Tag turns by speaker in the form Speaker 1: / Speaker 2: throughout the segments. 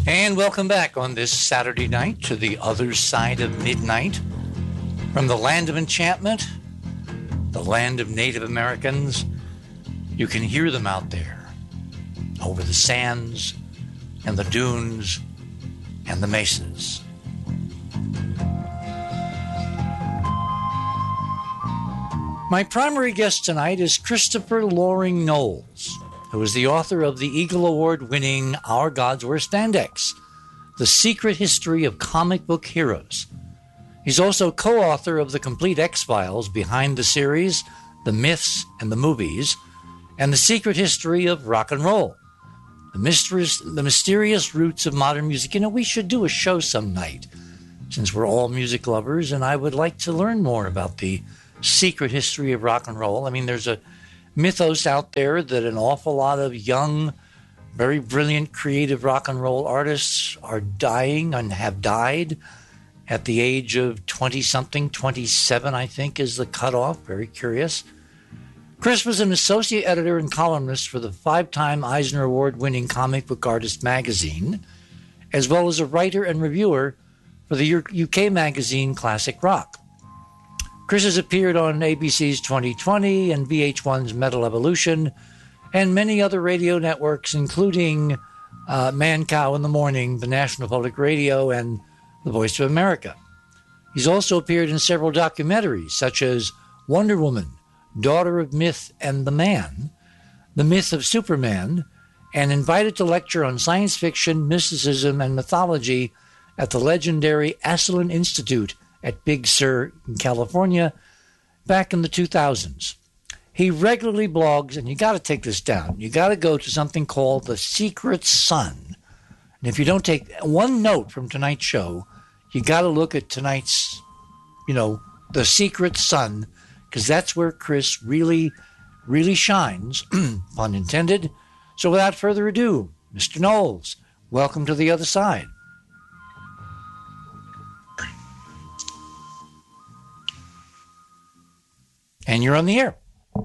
Speaker 1: And welcome back on this Saturday night to the other side of midnight. From the land of enchantment, the land of Native Americans, you can hear them out there over the sands and the dunes and the mesas. My primary guest tonight is Christopher Loring Knowles, who is the author of the Eagle Award-winning Our Gods Wear Spandex, The Secret History of Comic Book Heroes. He's also co-author of the complete X-Files Behind the Series, The Myths and the Movies, and The Secret History of Rock and Roll, the mysterious roots of modern music. You know, we should do a show some night, since we're all music lovers, and I would like to learn more about the secret history of rock and roll. I mean, there's a mythos out there that an awful lot of young, very brilliant, creative rock and roll artists are dying and have died at the age of 20-something, 27, I think, is the cutoff. Very curious. Chris was an associate editor and columnist for the 5-time Eisner Award-winning Comic Book Artist magazine, as well as a writer and reviewer for the UK magazine Classic Rock. Chris has appeared on ABC's 2020 and VH1's Metal Evolution and many other radio networks, including Man Cow in the Morning, the National Public Radio, and The Voice of America. He's also appeared in several documentaries, such as Wonder Woman, Daughter of Myth and the Man, The Myth of Superman, and invited to lecture on science fiction, mysticism, and mythology at the legendary Esalen Institute at Big Sur in California back in the 2000s. He regularly blogs, and you got to take this down. You got to go to something called The Secret Sun. And if you don't take one note from tonight's show, you got to look at tonight's, The Secret Sun, because that's where Chris really, really shines, pun intended. So without further ado, Mr. Knowles, welcome to the other side. And you're on the air.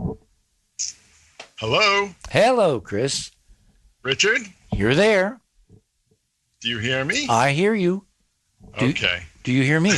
Speaker 2: Hello.
Speaker 1: Hello, Chris.
Speaker 2: Richard?
Speaker 1: You're there.
Speaker 2: Do you hear me?
Speaker 1: I hear you.
Speaker 2: Okay.
Speaker 1: Do you hear me?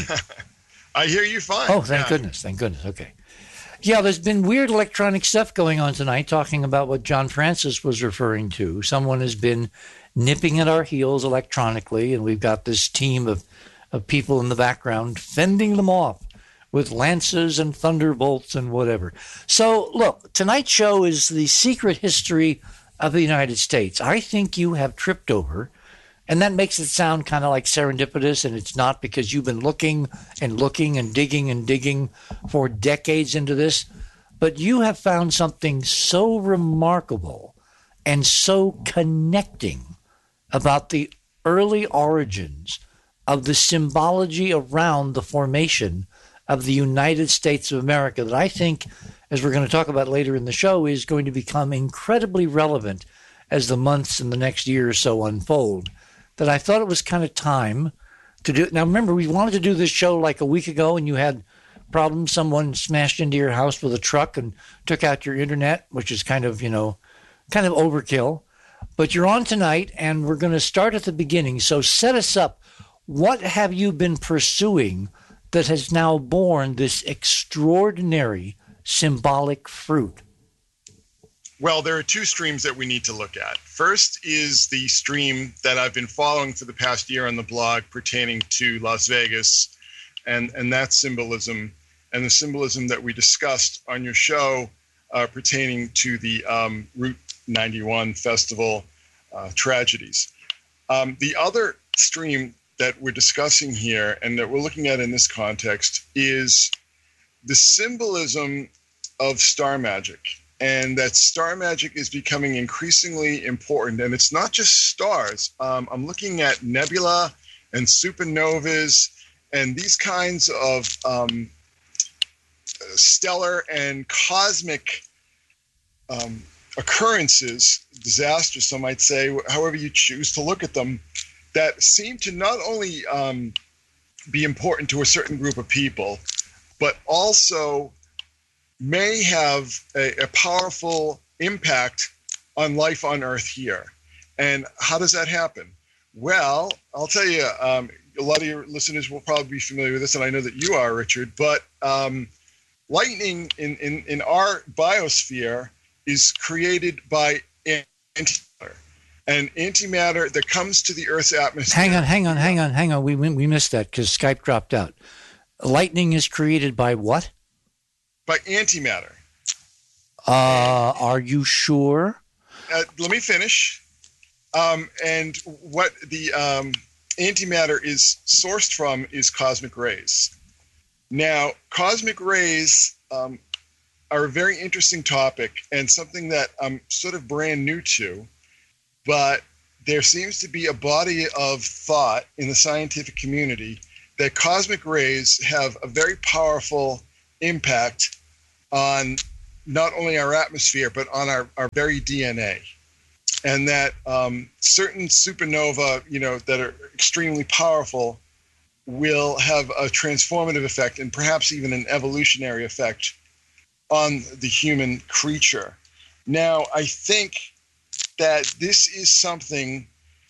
Speaker 2: I hear you fine.
Speaker 1: Oh, thank goodness. Thank goodness. Okay. Yeah, there's been weird electronic stuff going on tonight, talking about what John Francis was referring to. Someone has been nipping at our heels electronically, and we've got this team of people in the background fending them off with lances and thunderbolts and whatever. So, look, tonight's show is the secret history of the United States. I think you have tripped over, and that makes it sound kind of like serendipitous, and it's not, because you've been looking and digging for decades into this. But you have found something so remarkable and so connecting about the early origins of the symbology around the formation of the United States of America that I think, as we're going to talk about later in the show, is going to become incredibly relevant as the months and the next year or so unfold, that I thought it was kind of time to do it. Now, remember, we wanted to do this show like a week ago, and you had problems. Someone smashed into your house with a truck and took out your internet, which is kind of overkill. But you're on tonight, and we're going to start at the beginning. So set us up. What have you been pursuing that has now borne this extraordinary symbolic fruit?
Speaker 2: Well, there are two streams that we need to look at. First is the stream that I've been following for the past year on the blog pertaining to Las Vegas and that symbolism, and the symbolism that we discussed on your show pertaining to the Route 91 festival tragedies. The other stream that we're discussing here and that we're looking at in this context is the symbolism of star magic, and that star magic is becoming increasingly important. And it's not just stars. I'm looking at nebula and supernovas and these kinds of stellar and cosmic occurrences, disasters, some might say, however you choose to look at them, that seem to not only be important to a certain group of people, but also may have a powerful impact on life on Earth here. And how does that happen? Well, I'll tell you, a lot of your listeners will probably be familiar with this, and I know that you are, Richard, but lightning in our biosphere is created by antimatter. And antimatter that comes to the Earth's atmosphere.
Speaker 1: Hang on. We missed that because Skype dropped out. Lightning is created by what?
Speaker 2: By antimatter.
Speaker 1: Are you sure?
Speaker 2: Let me finish. And what the antimatter is sourced from is cosmic rays. Now, cosmic rays are a very interesting topic and something that I'm sort of brand new to. But there seems to be a body of thought in the scientific community that cosmic rays have a very powerful impact on not only our atmosphere, but on our very DNA. And that certain supernova, that are extremely powerful will have a transformative effect and perhaps even an evolutionary effect on the human creature. Now, I think that this is something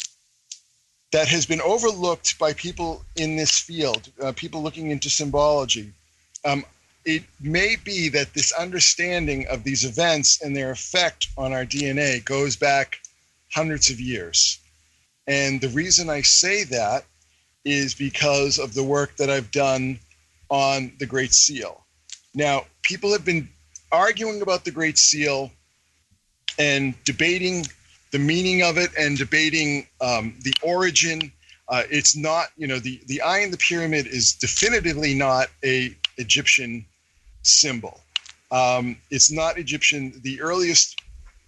Speaker 2: that has been overlooked by people in this field, people looking into symbology. It may be that this understanding of these events and their effect on our DNA goes back hundreds of years. And the reason I say that is because of the work that I've done on the Great Seal. Now, people have been arguing about the Great Seal and debating the meaning of it and debating the origin. It's not, the eye in the pyramid is definitively not a Egyptian symbol. It's not Egyptian. The earliest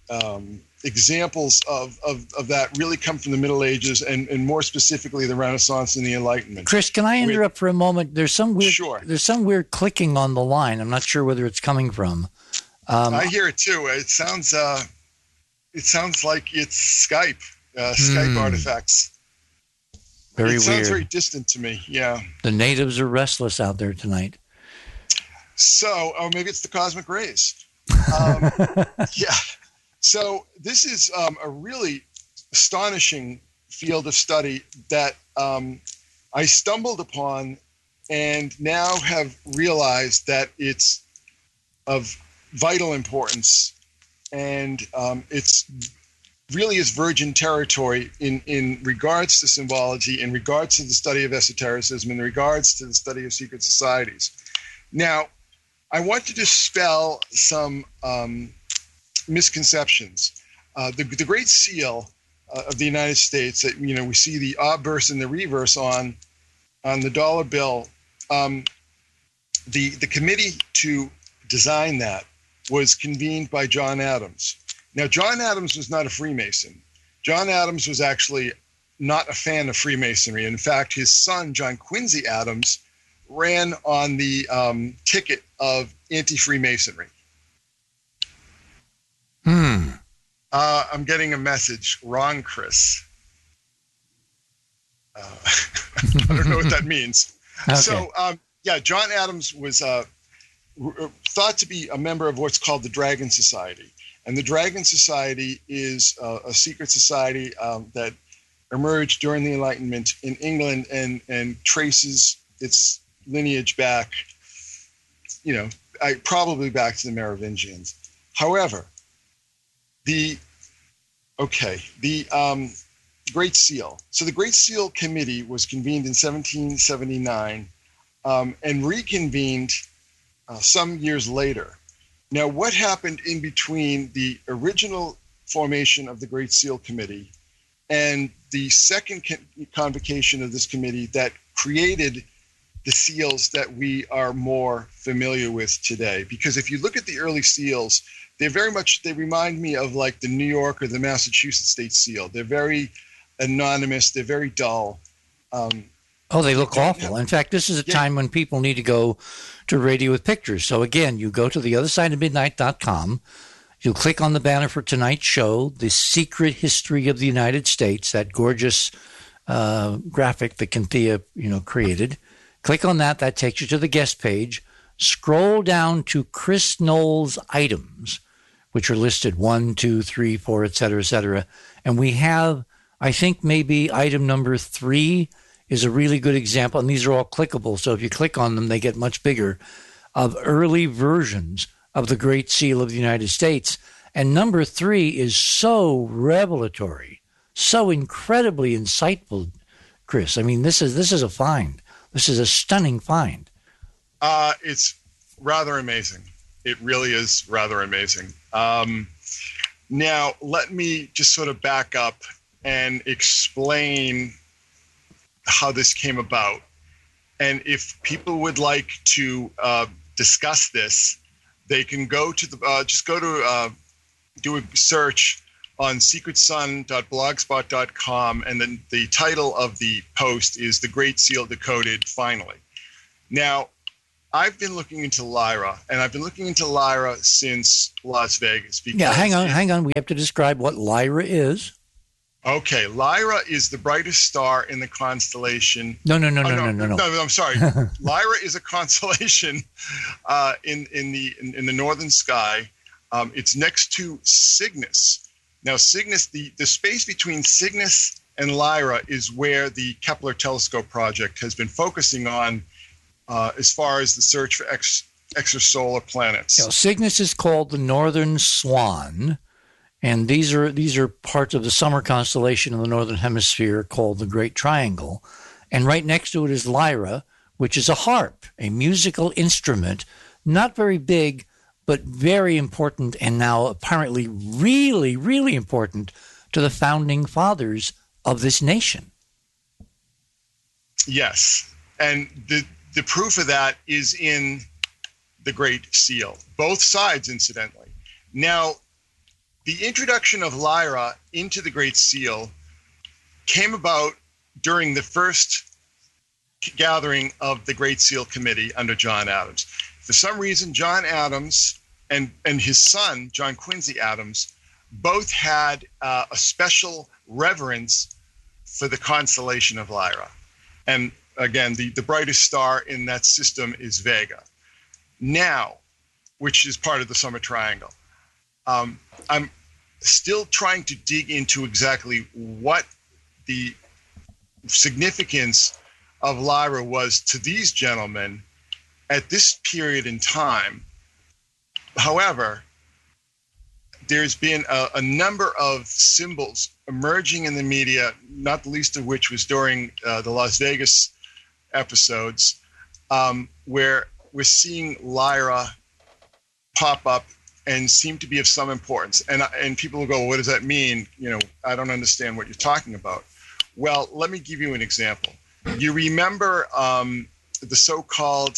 Speaker 2: examples of that really come from the Middle Ages and more specifically the Renaissance and the Enlightenment.
Speaker 1: Chris, can I interrupt for a moment? There's some weird clicking on the line. I'm not sure whether it's coming from.
Speaker 2: I hear it too. It sounds like it's Skype, Skype artifacts.
Speaker 1: Very weird.
Speaker 2: It sounds very distant to me, yeah.
Speaker 1: The natives are restless out there tonight.
Speaker 2: So, maybe it's the cosmic rays. Yeah. So this is a really astonishing field of study that I stumbled upon and now have realized that it's of vital importance. And it's really is virgin territory in regards to symbology, in regards to the study of esotericism, in regards to the study of secret societies. Now, I want to dispel some misconceptions. The Great Seal of the United States that we see the obverse and the reverse on the dollar bill. The committee to design that was convened by John Adams. Now, John Adams was not a Freemason. John Adams was actually not a fan of Freemasonry. In fact, his son, John Quincy Adams, ran on the ticket of anti-Freemasonry. I'm getting a message. Wrong, Chris. I don't know what that means. Okay. So, John Adams was thought to be a member of what's called the Dragon Society. And the Dragon Society is a secret society that emerged during the Enlightenment in England and traces its lineage back, probably back to the Merovingians. However, the Great Seal. So the Great Seal Committee was convened in 1779 and reconvened some years later. Now, what happened in between the original formation of the Great Seal Committee and the second convocation of this committee that created the seals that we are more familiar with today? Because if you look at the early seals, they remind me of like the New York or the Massachusetts state seal. They're very anonymous. They're very dull.
Speaker 1: They look awful. In fact, this is a time when people need to go to Radio with Pictures. So again, you go to theothersideofmidnight.com. You'll click on the banner for tonight's show, The Secret History of the United States, that gorgeous graphic that Cynthia, created. Click on that. That takes you to the guest page. Scroll down to Chris Knowles items, which are listed 1, 2, 3, 4, et cetera, et cetera. And we have I think maybe item number 3 is a really good example, and these are all clickable, so if you click on them, they get much bigger, of early versions of the Great Seal of the United States. And number 3 is so revelatory, so incredibly insightful, Chris. I mean, this is a find. This is a stunning find.
Speaker 2: It's rather amazing. It really is rather amazing. Now, let me just sort of back up and explain how this came about. And if people would like to discuss this, they can go to do a search on secretsun.blogspot.com, and then the title of the post is "The Great Seal Decoded Finally." Now, I've been looking into Lyra, and I've been looking into Lyra since Las Vegas.
Speaker 1: Yeah, hang on. We have to describe what Lyra is.
Speaker 2: Okay, Lyra is the brightest star in the constellation.
Speaker 1: No.
Speaker 2: I'm sorry. Lyra is a constellation in the northern sky. It's next to Cygnus. Now, Cygnus, the space between Cygnus and Lyra is where the Kepler Telescope project has been focusing on as far as the search for extrasolar planets.
Speaker 1: Cygnus is called the Northern Swan. And these are parts of the summer constellation in the northern hemisphere called the Great Triangle. And right next to it is Lyra, which is a harp, a musical instrument, not very big, but very important, and now apparently really, really important to the founding fathers of this nation.
Speaker 2: Yes. And the proof of that is in the Great Seal. Both sides, incidentally. Now, the introduction of Lyra into the Great Seal came about during the first gathering of the Great Seal Committee under John Adams. For some reason, John Adams and his son, John Quincy Adams, both had a special reverence for the constellation of Lyra. And again, the brightest star in that system is Vega. Now, which is part of the Summer Triangle. I'm still trying to dig into exactly what the significance of Lyra was to these gentlemen at this period in time. However, there's been a number of symbols emerging in the media, not the least of which was during the Las Vegas episodes, where we're seeing Lyra pop up and seem to be of some importance. And people will go, well, what does that mean? I don't understand what you're talking about. Well, let me give you an example. You remember the so-called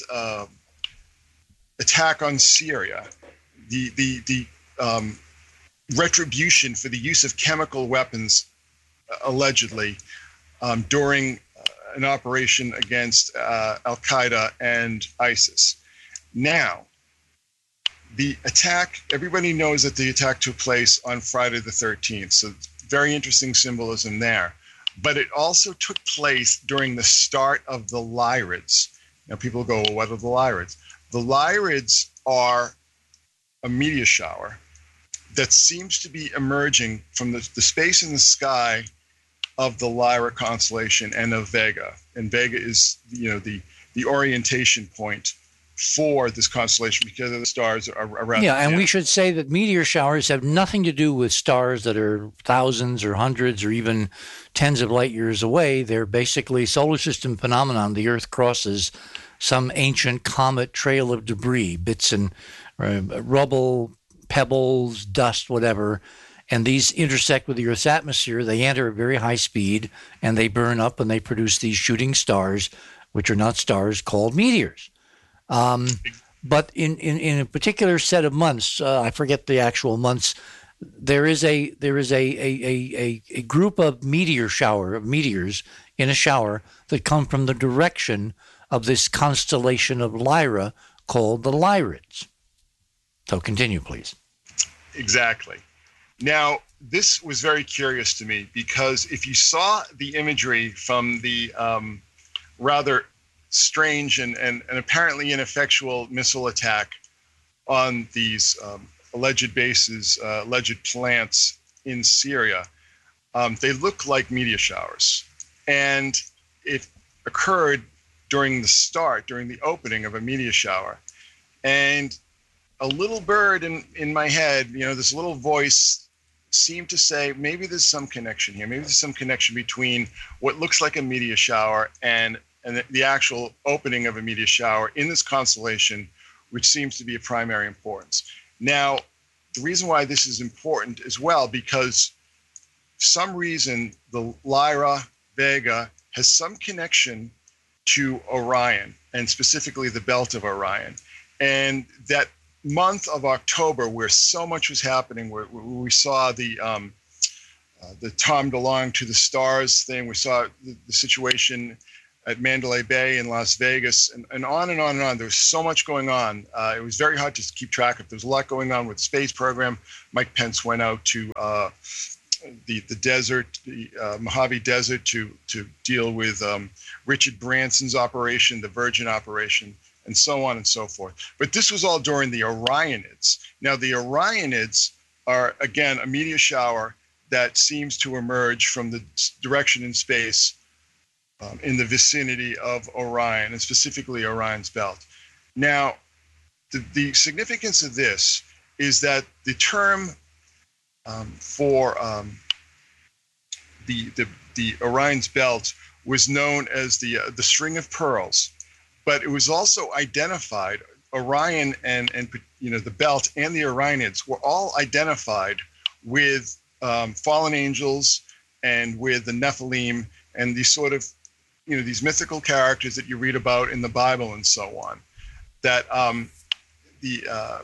Speaker 2: attack on Syria, the retribution for the use of chemical weapons, allegedly, during an operation against Al-Qaeda and ISIS. Now, the attack, everybody knows that the attack took place on Friday the 13th, so very interesting symbolism there. But it also took place during the start of the Lyrids. Now people go, well, what are the Lyrids? The Lyrids are a meteor shower that seems to be emerging from the space in the sky of the Lyra constellation and of Vega. And Vega is, the orientation point for this constellation because of the stars are around.
Speaker 1: Yeah, and we should say that meteor showers have nothing to do with stars that are thousands or hundreds or even tens of light years away. They're basically solar system phenomenon. The Earth crosses some ancient comet trail of debris, bits and rubble, pebbles, dust, whatever. And these intersect with the Earth's atmosphere. They enter at very high speed, and they burn up, and they produce these shooting stars, which are not stars, called meteors. But in a particular set of months, I forget the actual months, there is a group of meteors in a shower that come from the direction of this constellation of Lyra called the Lyrids. So continue, please.
Speaker 2: Exactly. Now, this was very curious to me because if you saw the imagery from the rather strange and apparently ineffectual missile attack on these alleged bases, alleged plants in Syria, they look like meteor showers. And it occurred during the opening of a meteor shower. And a little bird in my head, this little voice seemed to say, maybe there's some connection here. Maybe there's some connection between what looks like a meteor shower and the actual opening of a meteor shower in this constellation, which seems to be of primary importance. Now, the reason why this is important as well, because for some reason, the Lyra Vega has some connection to Orion, and specifically the belt of Orion. And that month of October, where so much was happening, where we saw the Tom DeLonge to the stars thing, we saw the situation at Mandalay Bay in Las Vegas, and on and on and on. There was so much going on. It was very hard to keep track of. There was a lot going on with the space program. Mike Pence went out to the desert, the Mojave Desert, to deal with Richard Branson's operation, the Virgin operation, and so on and so forth. But this was all during the Orionids. Now, the Orionids are, again, a meteor shower that seems to emerge from the direction in space in the vicinity of Orion, and specifically Orion's belt. Now, the significance of this is that the term for the Orion's belt was known as the string of pearls, but it was also identified. Orion and the belt and the Orionids were all identified with fallen angels and with the Nephilim and these sort of these mythical characters that you read about in the Bible and so on. That the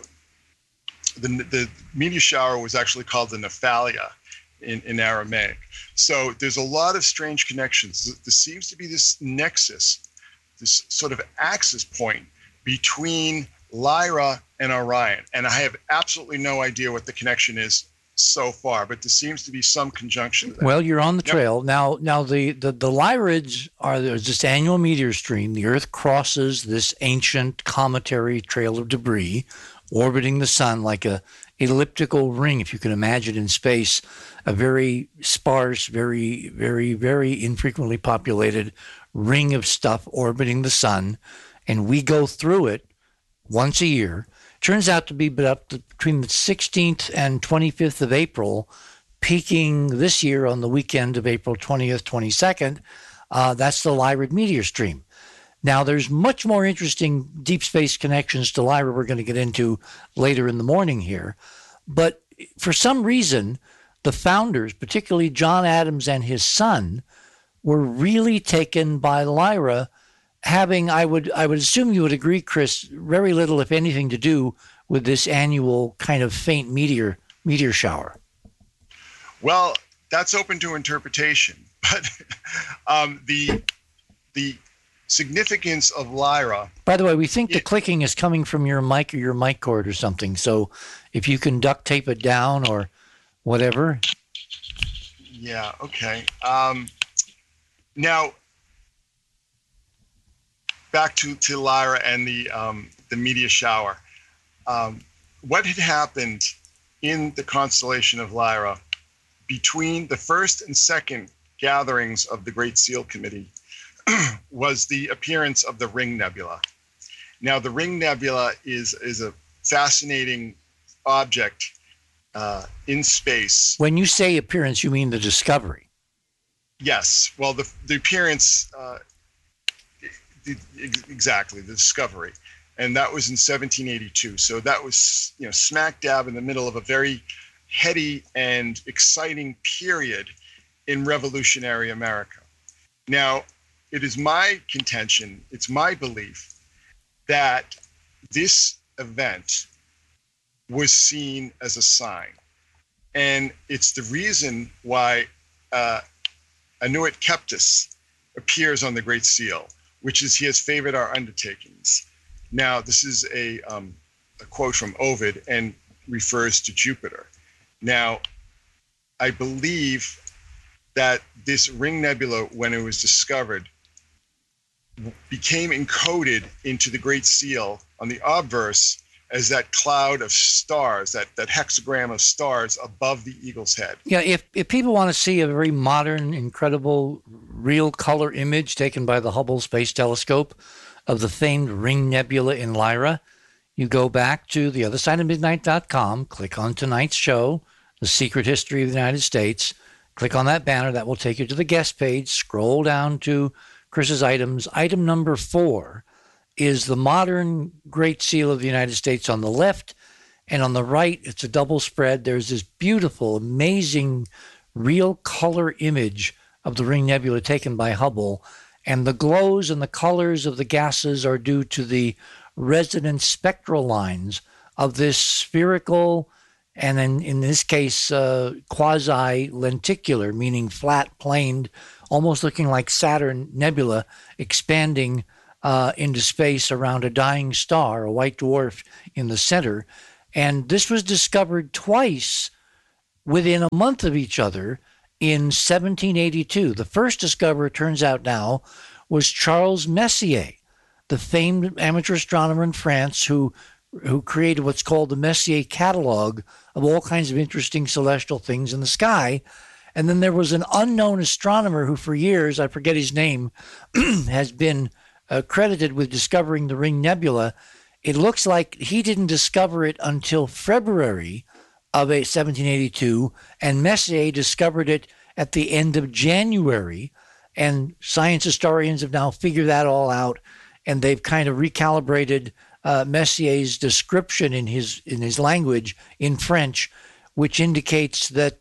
Speaker 2: meteor shower was actually called the Nephalia in Aramaic. So there's a lot of strange connections. There seems to be this nexus, this sort of axis point between Lyra and Orion. And I have absolutely no idea what the connection is so far, but there seems to be some conjunction there.
Speaker 1: Well, you're on the trail. Now the Lyrids are this annual meteor stream. The Earth crosses this ancient cometary trail of debris, orbiting the sun like a elliptical ring, if you can imagine in space, a very sparse, very, very, very infrequently populated ring of stuff orbiting the sun, and we go through it once a year. Turns out to be between the 16th and 25th of April, peaking this year on the weekend of April 20th, 22nd. That's the Lyrid meteor stream. Now, there's much more interesting deep space connections to Lyra we're going to get into later in the morning here. But for some reason, the founders, particularly John Adams and his son, were really taken by Lyra, having, I would assume you would agree, Chris, very little, if anything, to do with this annual kind of faint meteor shower.
Speaker 2: Well, that's open to interpretation, but the significance of Lyra.
Speaker 1: By the way, we think the clicking is coming from your mic or your mic cord or something. So if you can duct tape it down or whatever.
Speaker 2: Yeah. Okay. Now, back to Lyra and the meteor shower. What had happened in the constellation of Lyra between the first and second gatherings of the Great Seal Committee was the appearance of the Ring Nebula. Now, the Ring Nebula is a fascinating object in space.
Speaker 1: When you say appearance, you mean the discovery?
Speaker 2: Yes. Well, the appearance, exactly, the discovery. And that was in 1782. So that was, smack dab in the middle of a very heady and exciting period in revolutionary America. Now, it is my contention, it's my belief that this event was seen as a sign. And it's the reason why Anuit Keptis appears on the Great Seal, which is he has favored our undertakings. Now, this is a quote from Ovid and refers to Jupiter. Now, I believe that this Ring Nebula, when it was discovered, became encoded into the Great Seal on the obverse as that cloud of stars, that hexagram of stars above the eagle's head.
Speaker 1: Yeah, if people want to see a very modern, incredible, real color image taken by the Hubble Space Telescope of the famed Ring Nebula in Lyra, you go back to theothersideofmidnight.com, click on tonight's show, The Secret History of the United States, click on that banner. That will take you to the guest page. Scroll down to Chris's items. Item number 4 is the modern Great Seal of the United States on the left, and on the right, it's a double spread. There's this beautiful, amazing, real color image of the Ring Nebula taken by Hubble, and the glows and the colors of the gases are due to the resonant spectral lines of this spherical, and then in this case, quasi-lenticular, meaning flat-planed, almost looking like Saturn nebula expanding into space around a dying star, a white dwarf in the center. And this was discovered twice within a month of each other in 1782. The first discoverer, turns out now, was Charles Messier, the famed amateur astronomer in France who created what's called the Messier catalog of all kinds of interesting celestial things in the sky. And then there was an unknown astronomer who for years, I forget his name, has been credited with discovering the Ring Nebula. It looks like he didn't discover it until February of 1782, and Messier discovered it at the end of January. And science historians have now figured that all out, and they've kind of recalibrated Messier's description in his language in French, which indicates that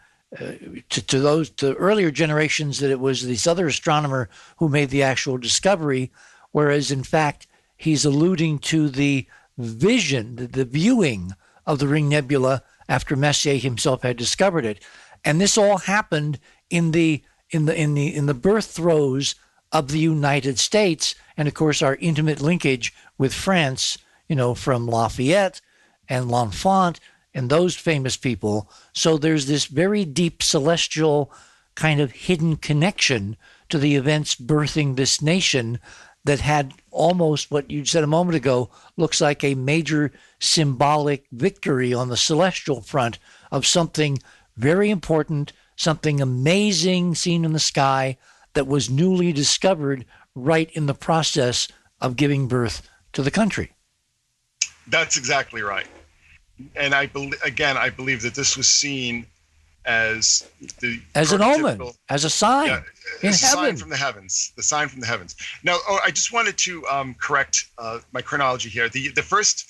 Speaker 1: to earlier generations that it was this other astronomer who made the actual discovery, whereas in fact he's alluding to the vision, the viewing of the Ring Nebula after Messier himself had discovered it. And this all happened in the birth throes of the United States, and of course our intimate linkage with France, from Lafayette and L'Enfant and those famous people. So there's this very deep celestial kind of hidden connection to the events birthing this nation that had almost what you said a moment ago looks like a major symbolic victory on the celestial front of something very important, something amazing seen in the sky that was newly discovered right in the process of giving birth to the country.
Speaker 2: That's exactly right. And I believe that this was seen as
Speaker 1: an omen, as a sign in
Speaker 2: heaven.
Speaker 1: Sign
Speaker 2: from the heavens. The sign from the heavens. Now, I just wanted to correct my chronology here. The first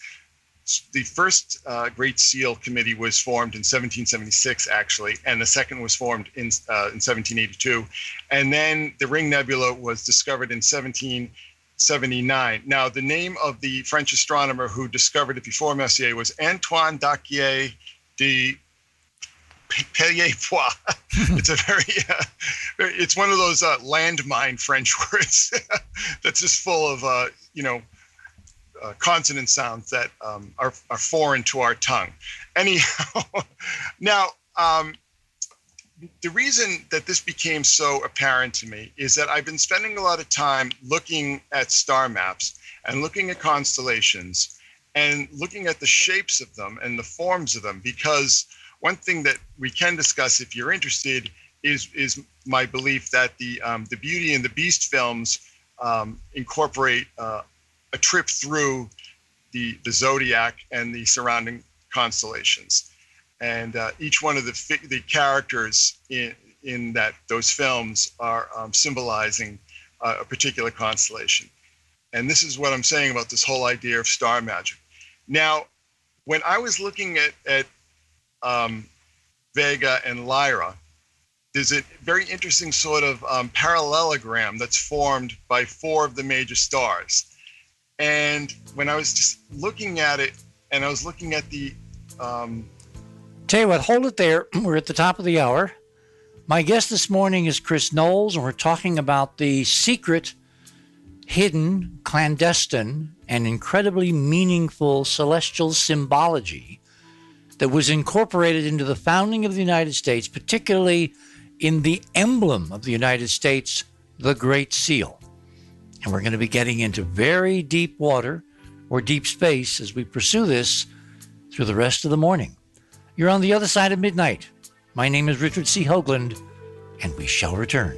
Speaker 2: Great Seal Committee was formed in 1776, actually, and the second was formed in 1782, and then the Ring Nebula was discovered in 1779. Now, the name of the French astronomer who discovered it before Messier was Antoine Daquier de Pellier-Poix. It's a it's one of those landmine French words that's just full of, consonant sounds that are foreign to our tongue. Anyhow, now, the reason that this became so apparent to me is that I've been spending a lot of time looking at star maps and looking at constellations and looking at the shapes of them and the forms of them, because one thing that we can discuss if you're interested is my belief that the Beauty and the Beast films incorporate a trip through the zodiac and the surrounding constellations, and each one of the characters in those films are symbolizing a particular constellation. And this is what I'm saying about this whole idea of star magic. Now, when I was looking at Vega and Lyra, there's a very interesting sort of parallelogram that's formed by 4 of the major stars. And when I was just looking at it, and I was looking at the...
Speaker 1: Tell you what, hold it there. We're at the top of the hour. My guest this morning is Chris Knowles, and we're talking about the secret, hidden, clandestine, and incredibly meaningful celestial symbology that was incorporated into the founding of the United States, particularly in the emblem of the United States, the Great Seal. And we're going to be getting into very deep water or deep space as we pursue this through the rest of the morning. You're on the other side of midnight. My name is Richard C. Hoagland, and we shall return.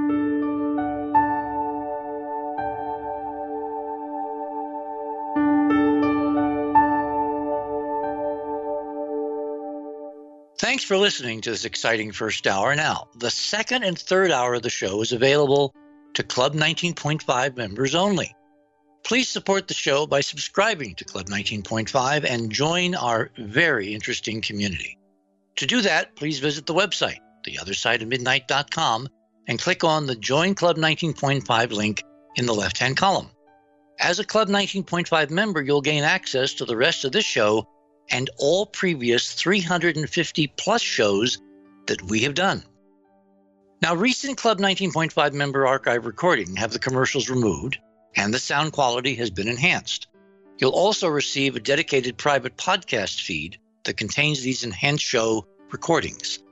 Speaker 1: Thanks for listening to this exciting first hour. Now, the second and third hour of the show is available to Club 19.5 members only. Please support the show by subscribing to Club 19.5 and join our very interesting community. To do that, please visit the website, theothersideofmidnight.com, and click on the Join Club 19.5 link in the left-hand column. As a Club 19.5 member, you'll gain access to the rest of this show and all previous 350-plus shows that we have done. Now, recent Club 19.5 member archive recordings have the commercials removed, and the sound quality has been enhanced. You'll also receive a dedicated private podcast feed that contains these enhanced show recordings.